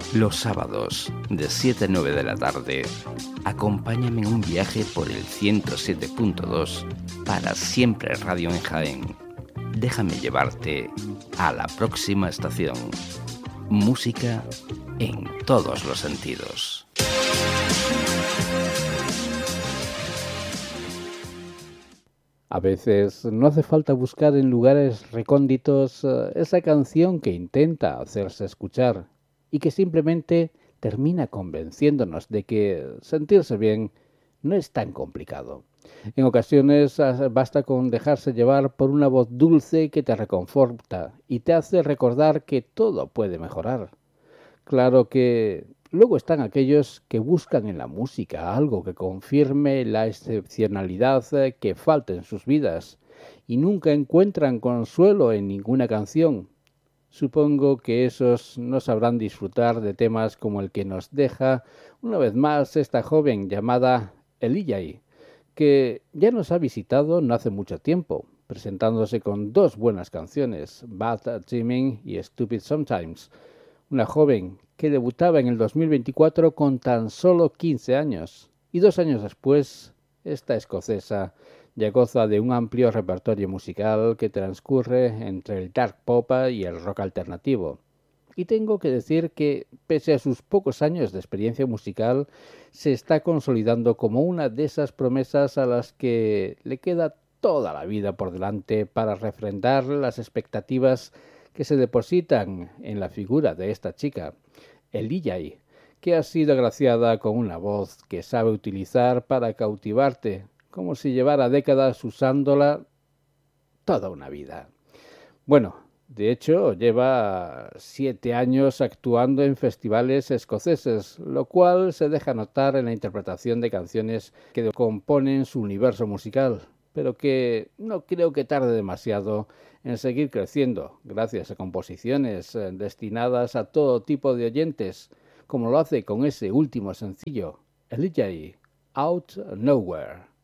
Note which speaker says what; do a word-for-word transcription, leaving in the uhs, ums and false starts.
Speaker 1: Los sábados, de siete a nueve de la tarde, acompáñame en un viaje por el ciento siete punto dos para Siempre Radio en Jaén. Déjame llevarte a la próxima estación. Música en todos los sentidos.
Speaker 2: A veces no hace falta buscar en lugares recónditos esa canción que intenta hacerse escuchar y que simplemente termina convenciéndonos de que sentirse bien no es tan complicado. En ocasiones basta con dejarse llevar por una voz dulce que te reconforta y te hace recordar que todo puede mejorar. Claro que luego están aquellos que buscan en la música algo que confirme la excepcionalidad que falta en sus vidas y nunca encuentran consuelo en ninguna canción. Supongo que esos no sabrán disfrutar de temas como el que nos deja una vez más esta joven llamada Elijah, que ya nos ha visitado no hace mucho tiempo, presentándose con dos buenas canciones, Bad at Dreaming y Stupid Sometimes. Una joven que debutaba en el dos mil veinticuatro con tan solo quince años, y dos años después, esta escocesa ya goza de un amplio repertorio musical que transcurre entre el dark pop y el rock alternativo. Y tengo que decir que, pese a sus pocos años de experiencia musical, se está consolidando como una de esas promesas a las que le queda toda la vida por delante para refrendar las expectativas que se depositan en la figura de esta chica, Elijah, que ha sido agraciada con una voz que sabe utilizar para cautivarte, como si llevara décadas usándola toda una vida. Bueno, de hecho lleva siete años actuando en festivales escoceses, lo cual se deja notar en la interpretación de canciones que componen su universo musical, pero que no creo que tarde demasiado en seguir creciendo, gracias a composiciones destinadas a todo tipo de oyentes, como lo hace con ese último sencillo, Elijah, Out Nowhere.